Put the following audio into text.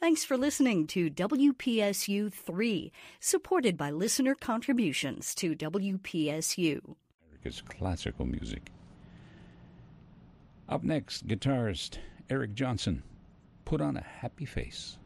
Thanks for listening to WPSU 3, supported by listener contributions to WPSU. America's classical music. Up next, guitarist Eric Johnson. Put on a Happy Face.